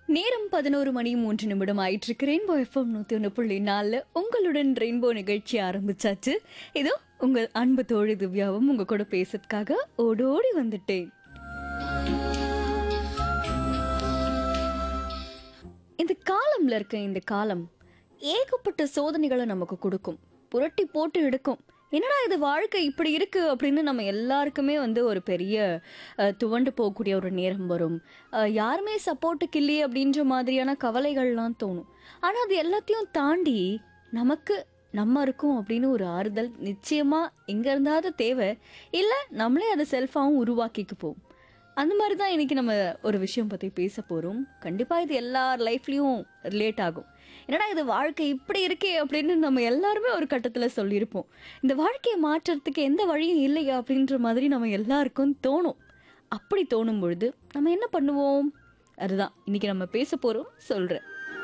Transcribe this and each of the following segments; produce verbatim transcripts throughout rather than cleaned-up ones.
நேரம் பதினோரு மணி மூன்று நிமிடம் ஆயிட்டிருக்கு. ரெயின்போ எஃப்எம் நூற்றி ஒன்று புள்ளி நாலு உங்களுடன் ரெயின்போ நிகழ்ச்சி ஆரம்பிச்சாச்சு. இதோ உங்கள் அன்பு தோழி திவ்யாவும் உங்க கூட பேசுறதுக்காக ஓடோடி வந்துட்டேன். இந்த காலம்ல இருக்க இந்த காலம் ஏகப்பட்ட சோதனைகளை நமக்கு கொடுக்கும், புரட்டி போட்டு எடுக்கும். என்னடா இது வாழ்க்கை இப்படி இருக்கு அப்படின்னு நம்ம எல்லாருக்குமே வந்து ஒரு பெரிய அஹ், துவண்டு போகக்கூடிய ஒரு நேரம் வரும். அஹ், யாருமே சப்போர்ட்டுக்கு இல்லையே அப்படின்ற மாதிரியான கவலைகள்லாம் தோணும். ஆனால் அது எல்லாத்தையும் தாண்டி நமக்கு நம்ம இருக்கோம் அப்படின்னு ஒரு ஆறுதல் நிச்சயமா எங்க இருந்தாவது தேவை. இல்லை நம்மளே அதை செல்ஃபாவும் உருவாக்கிக்கு போவோம். அந்த மாதிரி தான் இன்னைக்கு நம்ம ஒரு விஷயம் பற்றி பேச போகிறோம். கண்டிப்பாக இது எல்லார் லைஃப்லேயும் ரிலேட் ஆகும். என்னடா இது வாழ்க்கை இப்படி இருக்கே அப்படின்னு நம்ம எல்லாருமே ஒரு கட்டத்தில் சொல்லியிருப்போம். இந்த வாழ்க்கையை மாற்றுறதுக்கு எந்த வழியும் இல்லையா அப்படின்ற மாதிரி நம்ம எல்லாருக்கும் தோணும். அப்படி தோணும் பொழுது நம்ம என்ன பண்ணுவோம், அதுதான் இன்னைக்கு நம்ம பேச போகிறோம் சொல்கிறேன்.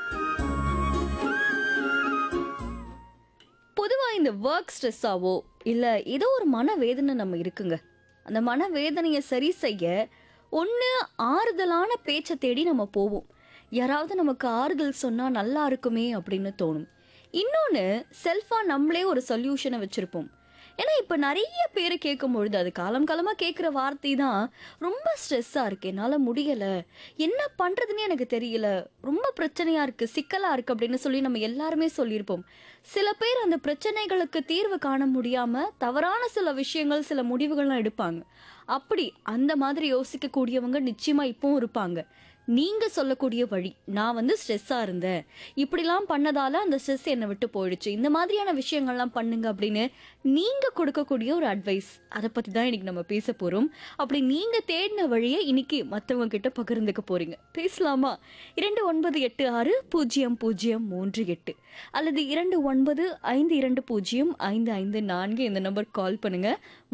பொதுவாக இந்த ஒர்க் ஸ்ட்ரெஸ்ஸாவோ இல்லை ஏதோ ஒரு மனவேதனை நம்ம இருக்குங்க. அந்த மனவேதனையை சரி செய்ய ஒன்று ஆறுதலான பேச்சை தேடி நம்ம போவோம். யாராவது நமக்கு ஆறுதல் சொன்னால் நல்லா இருக்குமே அப்படின்னு தோணும். இன்னொன்று செல்ஃபாக நம்மளே ஒரு சொல்யூஷனை வச்சுருப்போம். ஏன்னா இப்போ நிறைய பேர் கேட்கும்பொழுது அது காலம் காலமாக கேட்குற வார்த்தை தான், ரொம்ப ஸ்ட்ரெஸ்ஸாக இருக்குது, என்னால் முடியலை, என்ன பண்ணுறதுன்னு எனக்கு தெரியல, ரொம்ப பிரச்சனையாக இருக்குது, சிக்கலாக இருக்குது அப்படின்னு சொல்லி நம்ம எல்லாருமே சொல்லியிருப்போம். சில பேர் அந்த பிரச்சனைகளுக்கு தீர்வு காண முடியாமல் தவறான சில விஷயங்கள் சில முடிவுகள்லாம் எடுப்பாங்க. அப்படி அந்த மாதிரி யோசிக்கக்கூடியவங்க நிச்சயமாக இப்பவும் இருப்பாங்க. நீங்கள் சொல்லக்கூடிய வழி, நான் வந்து ஸ்ட்ரெஸ்ஸாக இருந்தேன், இப்படிலாம் பண்ணதால அந்த ஸ்ட்ரெஸ் என்னை விட்டு போயிடுச்சு, இந்த மாதிரியான விஷயங்கள்லாம் பண்ணுங்க அப்படின்னு நீங்கள் கொடுக்கக்கூடிய ஒரு அட்வைஸ், அதை பற்றி தான் இன்னைக்கு நம்ம பேச போகிறோம். அப்படி நீங்கள் தேடின வழியை இன்னைக்கு மற்றவங்க கிட்ட பகிர்ந்துக்க போகிறீங்க. பேசலாமா? இரண்டு ஒன்பது எட்டு ஆறு பூஜ்ஜியம் பூஜ்ஜியம் மூன்று எட்டு அல்லது இரண்டு ஒன்பது ஐந்து இரண்டு பூஜ்ஜியம் ஐந்து ஐந்து நான்கு இந்த நம்பர் கால் பண்ணுங்க.